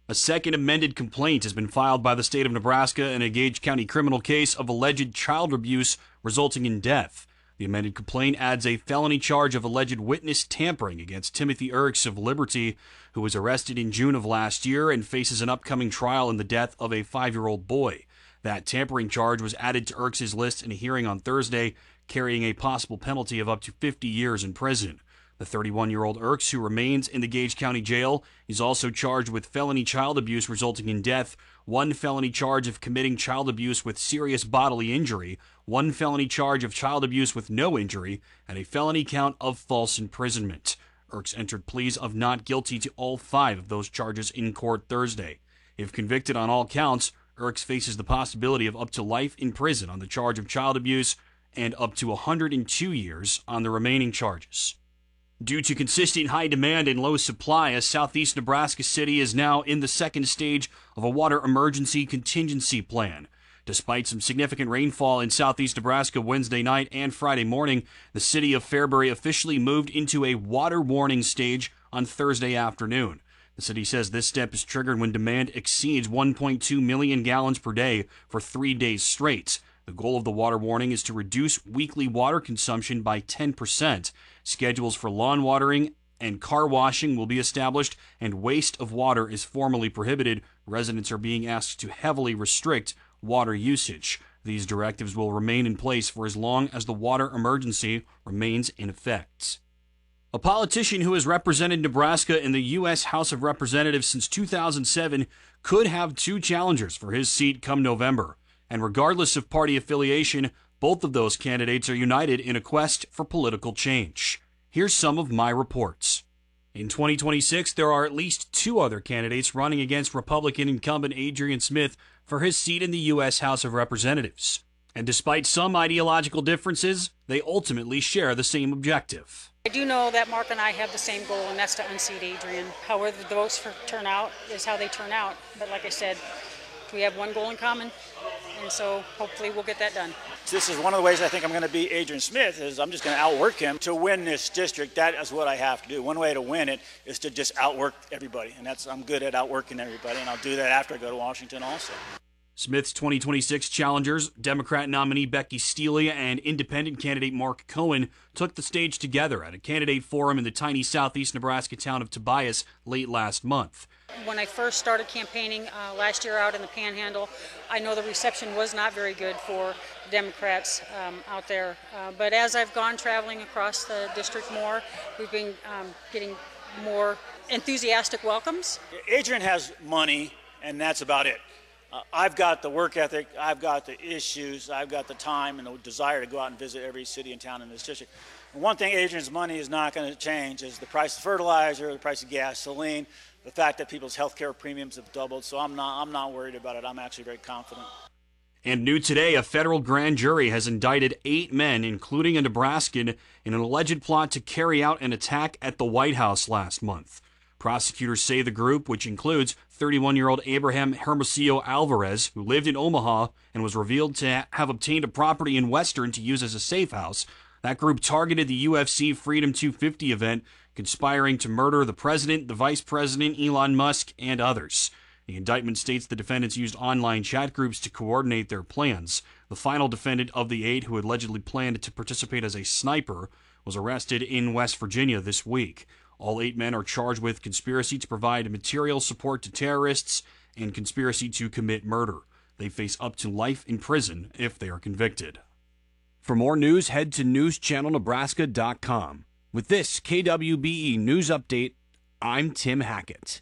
A second amended complaint has been filed by the state of Nebraska in a Gage County criminal case of alleged child abuse resulting in death. The amended complaint adds a felony charge of alleged witness tampering against Timothy Erks of Liberty, who was arrested in June of last year and faces an upcoming trial in the death of a 5-year-old boy. That tampering charge was added to Erks' list in a hearing on Thursday, carrying a possible penalty of up to 50 years in prison. The 31-year-old Erks, who remains in the Gage County Jail, is also charged with felony child abuse resulting in death, one felony charge of committing child abuse with serious bodily injury, one felony charge of child abuse with no injury, and a felony count of false imprisonment. Erks entered pleas of not guilty to all 5 of those charges in court Thursday. If convicted on all counts, Erks faces the possibility of up to life in prison on the charge of child abuse and up to 102 years on the remaining charges. Due to consistent high demand and low supply, a southeast Nebraska city is now in the second stage of a water emergency contingency plan. Despite some significant rainfall in southeast Nebraska Wednesday night and Friday morning, the city of Fairbury officially moved into a water warning stage on Thursday afternoon. The city says this step is triggered when demand exceeds 1.2 million gallons per day for 3 days straight. The goal of the water warning is to reduce weekly water consumption by 10%. Schedules for lawn watering and car washing will be established, and waste of water is formally prohibited. Residents are being asked to heavily restrict water usage. These directives will remain in place for as long as the water emergency remains in effect. A politician who has represented Nebraska in the U.S. House of Representatives since 2007 could have 2 challengers for his seat come November. And regardless of party affiliation, both of those candidates are united in a quest for political change. Here's some of my reports. In 2026, there are at least 2 other candidates running against Republican incumbent Adrian Smith for his seat in the U.S. House of Representatives. And despite some ideological differences, they ultimately share the same objective. I do know that Mark and I have the same goal, and that's to unseat Adrian. However the votes turn out is how they turn out. But like I said, we have one goal in common, and so hopefully we'll get that done. This is one of the ways I think I'm going to beat Adrian Smith, is I'm just going to outwork him to win this district. That is what I have to do. One way to win it is to just outwork everybody, and I'm good at outworking everybody, and I'll do that after I go to Washington also. Smith's 2026 challengers, Democrat nominee Becky Steele and independent candidate Mark Cohen, took the stage together at a candidate forum in the tiny southeast Nebraska town of Tobias late last month. When I first started campaigning last year out in the Panhandle, I know the reception was not very good for Democrats out there. But as I've gone traveling across the district more, we've been getting more enthusiastic welcomes. Adrian has money, and that's about it. I've got the work ethic, I've got the issues, I've got the time and the desire to go out and visit every city and town in this district. And one thing Adrian's money is not going to change is the price of fertilizer, the price of gasoline, the fact that people's health care premiums have doubled. So I'm not worried about it. I'm actually very confident. And new today, a federal grand jury has indicted 8 men, including a Nebraskan, in an alleged plot to carry out an attack at the White House last month. Prosecutors say the group, which includes 31-year-old Abraham Hermosillo Alvarez, who lived in Omaha and was revealed to have obtained a property in Western to use as a safe house, that group targeted the UFC Freedom 250 event, conspiring to murder the president, the vice president, Elon Musk, and others. The indictment states the defendants used online chat groups to coordinate their plans. The final defendant of the 8 who allegedly planned to participate as a sniper was arrested in West Virginia this week. All 8 men are charged with conspiracy to provide material support to terrorists and conspiracy to commit murder. They face up to life in prison if they are convicted. For more news, head to newschannelnebraska.com. With this KWBE News Update, I'm Tim Hackett.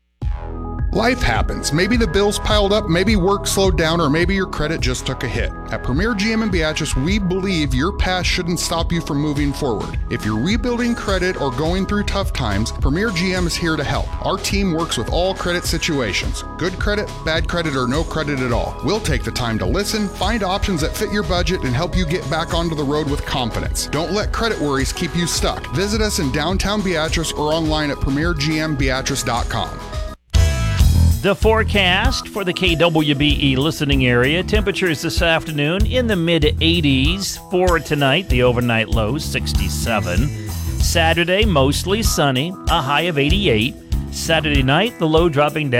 Life happens. Maybe the bills piled up, maybe work slowed down, or maybe your credit just took a hit. At Premier GM in Beatrice, we believe your past shouldn't stop you from moving forward. If you're rebuilding credit or going through tough times, Premier GM is here to help. Our team works with all credit situations. Good credit, bad credit, or no credit at all. We'll take the time to listen, find options that fit your budget, and help you get back onto the road with confidence. Don't let credit worries keep you stuck. Visit us in downtown Beatrice or online at premiergmbeatrice.com. The forecast for the KWBE listening area. Temperatures this afternoon in the mid-80s. For tonight, the overnight low 67. Saturday, mostly sunny, a high of 88. Saturday night, the low dropping down